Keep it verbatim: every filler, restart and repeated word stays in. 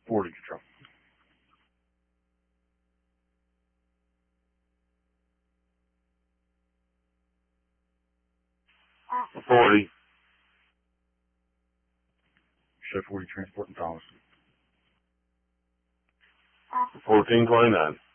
forty control. forty. Show forty transport and Thomas. fourteen twenty-nine.